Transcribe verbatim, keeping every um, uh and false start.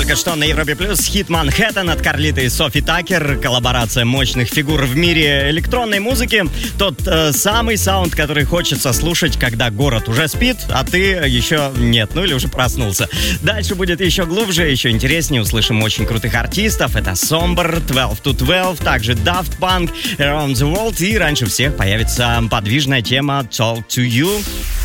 Только что на Европе Плюс хит «Манхэттен» от Карлиты и Софи Такер. Коллаборация мощных фигур в мире электронной музыки. Тот э, самый саунд, который хочется слушать, когда город уже спит, а ты еще нет, ну или уже проснулся. Дальше будет еще глубже, еще интереснее. Услышим очень крутых артистов. Это Somber, twelve to twelve, также Daft Punk, Around the World. И раньше всех появится подвижная тема «Talk to You».